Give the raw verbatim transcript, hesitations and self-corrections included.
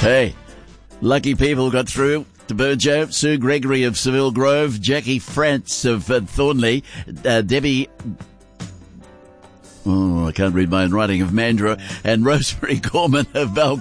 Hey, lucky people got through to Burjo, Sue Gregory of Seville Grove, Jackie France of uh, Thornley, uh, Debbie... Oh, I can't read my own writing, of Mandurah, and Rosemary Gorman of Val